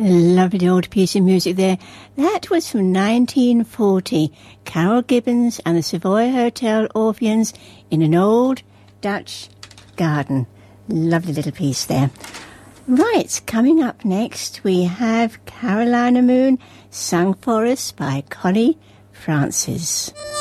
Lovely old piece of music there. That was from 1940. Carol Gibbons and the Savoy Hotel Orpheans in an old Dutch garden. Lovely little piece there. Right, coming up next we have Carolina Moon, sung for us by Connie Francis.